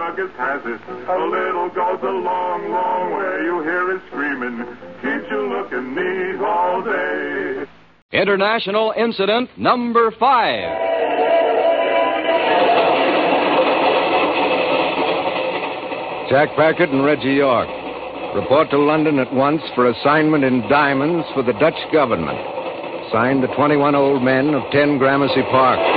druggist has it. A little goes a long, long way. You hear it screaming, keeps you looking neat all day. International Incident Number 5. Jack Packard and Reggie York. Report to London at once for assignment in diamonds for the Dutch government. Signed the 21 old men of 10 Gramercy Park.